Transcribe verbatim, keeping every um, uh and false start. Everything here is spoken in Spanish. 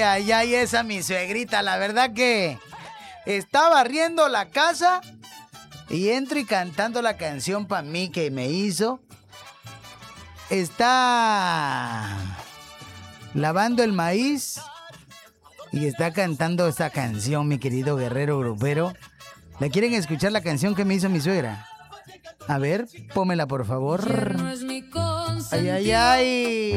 ay, ay, esa mi suegrita, la verdad que está barriendo la casa y entro y cantando la canción para mí que me hizo. Está lavando el maíz y está cantando esta canción, mi querido guerrero grupero. ¿La quieren escuchar la canción que me hizo mi suegra? A ver, pómela por favor. Ay, ay, ay.